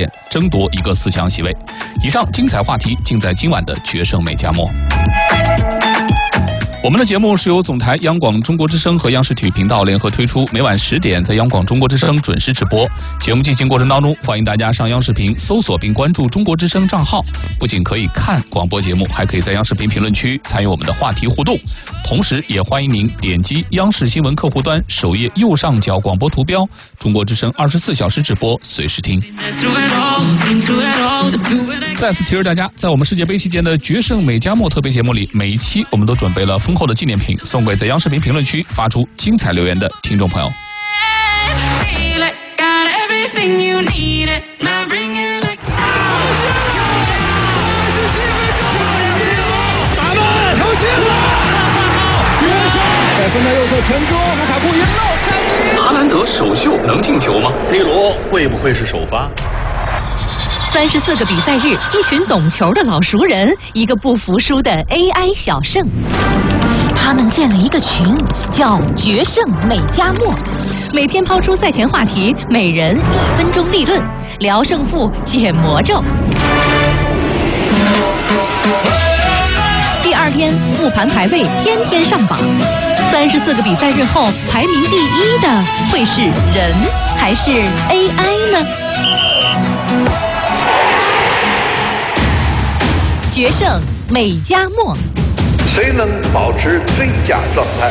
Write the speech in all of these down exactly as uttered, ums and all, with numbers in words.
线，争夺一个四强席位。以上精彩话题尽在今晚的决胜美加墨。我们的节目是由总台央广中国之声和央视体育频道联合推出，每晚十点在央广中国之声准时直播。节目进行过程当中，欢迎大家上央视频搜索并关注中国之声账号，不仅可以看广播节目，还可以在央视频评论区参与我们的话题互动。同时也欢迎您点击央视新闻客户端首页右上角广播图标，中国之声二十四小时直播，随时听。再次提示大家，在我们世界杯期间的决胜美加墨特别节目里，每一期我们都准备了丰厚的纪念品，送给在央视频评论区发出精彩留言的听众朋友。 打门，球进了！绝杀！在分在右侧传中，卢卡库一漏山。 哈兰德首秀能进球吗 ？C 罗会不会是首发？ 三十四个比赛日，一群懂球的老熟人，一个不服输的 A I 小胜。他们建了一个群，叫“决胜美加墨”，每天抛出赛前话题，每人一分钟立论，聊胜负，解魔咒。第二天复盘排位，天天上榜。三十四个比赛日后，排名第一的会是人还是 A I 呢？决胜美加墨， 谁能保持最佳状态？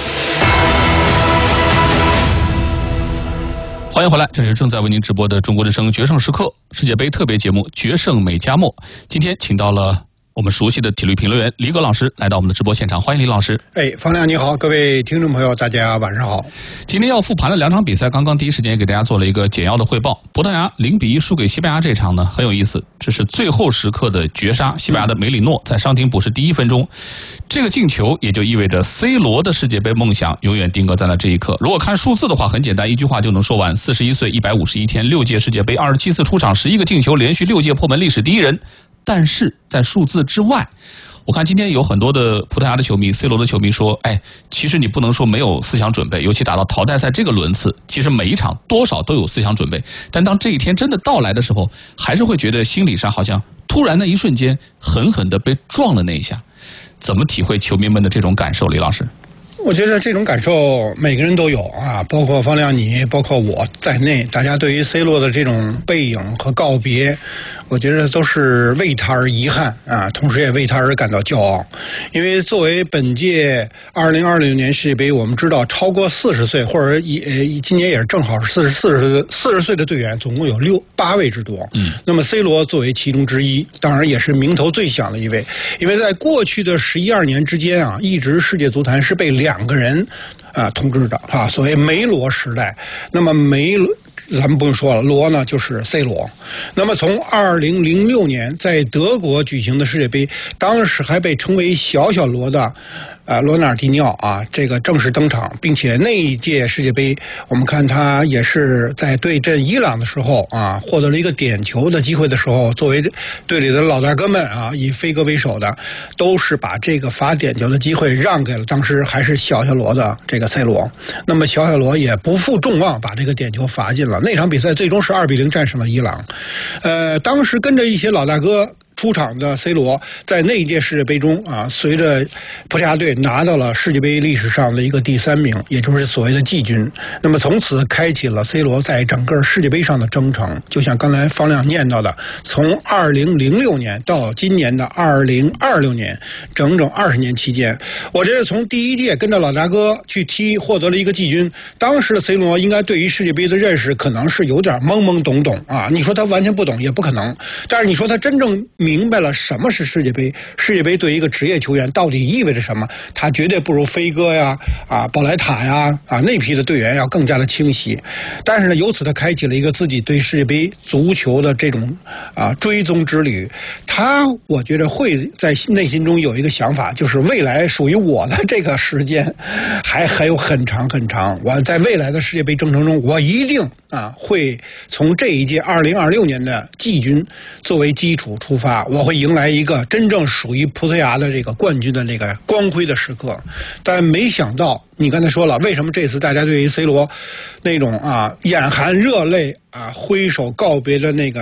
欢迎回来，这里是正在为您直播的中国之声决胜时刻世界杯特别节目《决胜美加墨》。今天请到了我们熟悉的体育评论员李葛老师来到我们的直播现场，欢迎李老师。 哎，方亮你好，各位听众朋友，大家晚上好。 今天要复盘了两场比赛，刚刚第一时间给大家做了一个简要的汇报。葡萄牙零比一输给西班牙这场呢很有意思，这是最后时刻的绝杀，西班牙的梅里诺在伤停补时第一分钟，这个进球也就意味着 C 罗的世界杯梦想永远定格在了这一刻。如果看数字的话，很简单，一句话就能说完：四十一岁，一百五十一天，六届世界杯，二十七次出场，十一个进球，连续六届破门历史第一人。但是在数字之外，我看今天有很多的葡萄牙的球迷 C 罗的球迷说，哎，其实你不能说没有思想准备，尤其打到淘汰赛这个轮次，其实每一场多少都有思想准备，但当这一天真的到来的时候，还是会觉得心理上好像突然的一瞬间狠狠的被撞了那一下。怎么体会球迷们的这种感受，李老师？ 我觉得这种感受每个人都有啊，包括方亮你，包括我在内，大家对于 C 罗的这种背影和告别，我觉得都是为他而遗憾啊，同时也为他而感到骄傲。因为作为本届二零二零年世界杯，我们知道超过四十岁或者也今年也是正好是四十四十四十岁的队员，总共有六八位之多。嗯，那么 C 罗作为其中之一，当然也是名头最响的一位，因为在过去的十一二年之间啊，一直世界足坛是被两个人啊统治的啊，所谓梅罗时代。那么梅咱们不用说了，罗呢就是 C 罗。那么从二零零六年在德国举行的世界杯，当时还被称为小小罗的啊，罗纳尔迪尼奥啊，这个正式登场，并且那一届世界杯，我们看他也是在对阵伊朗的时候啊，获得了一个点球的机会的时候，作为队里的老大哥们啊，以飞哥为首的，都是把这个罚点球的机会让给了当时还是小小罗的这个 C 罗。那么小小罗也不负众望，把这个点球罚进了。那场比赛最终是二比零战胜了伊朗。呃，当时跟着一些老大哥出场的 C 罗，在那一届世界杯中啊，随着葡萄牙队拿到了世界杯历史上的一个第三名，也就是所谓的季军。那么从此开启了 C 罗在整个世界杯上的征程。就像刚才方亮念到的，从二零零六年到今年的二零二六年，整整二十年期间，我觉得从第一届跟着老大哥去踢，获得了一个季军。当时的 C 罗应该对于世界杯的认识可能是有点懵懵懂懂啊，你说他完全不懂也不可能，但是你说他真正明白了什么是世界杯，世界杯对一个职业球员到底意味着什么，他绝对不如飞哥呀、啊宝莱塔呀、啊那批的队员要更加的清晰。但是呢，由此他开启了一个自己对世界杯足球的这种啊追踪之旅。他我觉得会在内心中有一个想法，就是未来属于我的这个时间还还有很长很长。我在未来的世界杯征程中，我一定啊会从这一届二零二六年的季军作为基础出发，我会迎来一个真正属于葡萄牙的这个冠军的那个光辉的时刻。但没想到你刚才说了，为什么这次大家对于 C 罗那种啊眼含热泪啊挥手告别的那个